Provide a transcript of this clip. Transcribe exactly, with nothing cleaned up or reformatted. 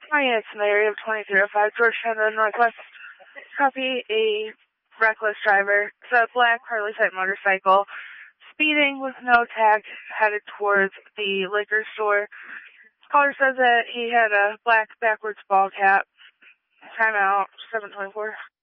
Hi, it's Mary of twenty-three oh five Georgetown Road Northwest. Copy a reckless driver. It's a black Harley type motorcycle. Speeding with no tag, headed towards the liquor store. Caller says that he had a black backwards ball cap. Time out, seven twenty-four.